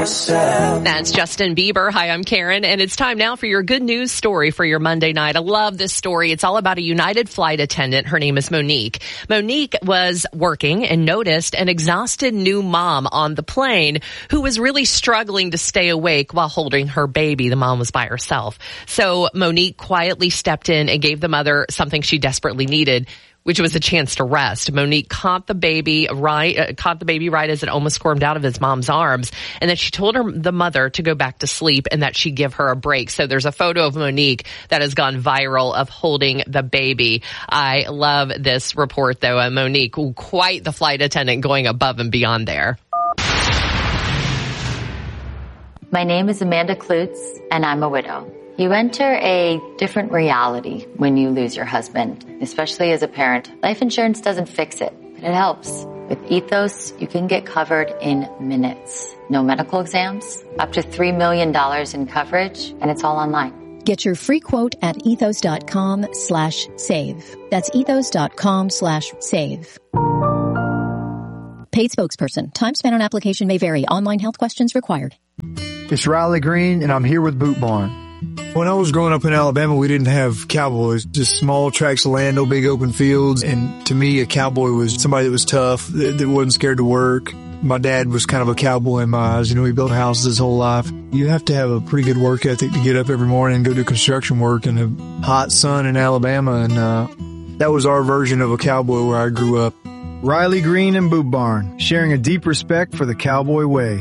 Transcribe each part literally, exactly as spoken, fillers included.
yourself. That's Justin Bieber. Hi, I'm Karen, and it's time now for your good news story for your Monday night. I love this story. It's all about a United flight attendant. Her name is Monique. Monique was working and noticed an exhausted new mom on the plane who was really struggling to stay awake while holding her baby. The mom was by herself. So Monique quietly stepped in and gave the mother something she desperately needed, which was a chance to rest. Monique caught the baby right, uh, caught the baby right as it almost squirmed out of his mom's arms, and then she told her the mother to go back to sleep and that she'd give her a break. So there's a photo of Monique that has gone viral of holding the baby. I love this report, though. Uh, Monique, quite the flight attendant, going above and beyond there. My name is Amanda Klutz, and I'm a widow. You enter a different reality when you lose your husband, especially as a parent. Life insurance doesn't fix it, but it helps. With Ethos, you can get covered in minutes. No medical exams, up to three million dollars in coverage, and it's all online. Get your free quote at ethos.com slash save. That's ethos.com slash save. Paid spokesperson. Time spent on application may vary. Online health questions required. It's Riley Green, and I'm here with Boot Barn. When I was growing up in Alabama, we didn't have cowboys, just small tracts of land, no big open fields. And to me, a cowboy was somebody that was tough, that, that wasn't scared to work. My dad was kind of a cowboy in my eyes. You know, he built houses his whole life. You have to have a pretty good work ethic to get up every morning and go do construction work in the hot sun in Alabama. And uh that was our version of a cowboy where I grew up. Riley Green and Boot Barn, sharing a deep respect for the cowboy way.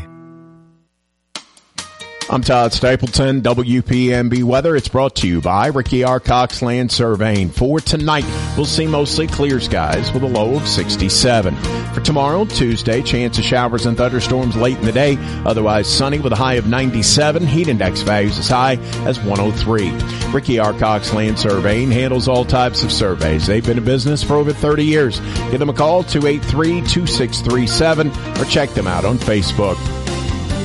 I'm Todd Stapleton, W P M B Weather. It's brought to you by Ricky R. Cox Land Surveying. For tonight, we'll see mostly clear skies with a low of sixty-seven. For tomorrow, Tuesday, chance of showers and thunderstorms late in the day. Otherwise sunny with a high of ninety-seven. Heat index values as high as one oh three. Ricky R. Cox Land Surveying handles all types of surveys. They've been in business for over thirty years. Give them a call, two eight three, two six three seven, or check them out on Facebook.